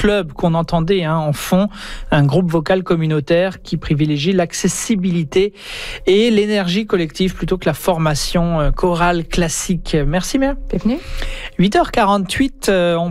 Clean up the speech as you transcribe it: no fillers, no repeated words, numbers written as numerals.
Club qu'on entendait en fond, un groupe vocal communautaire qui privilégie l'accessibilité et l'énergie collective plutôt que la formation chorale classique. Merci Mère. Bienvenue. 8h48, on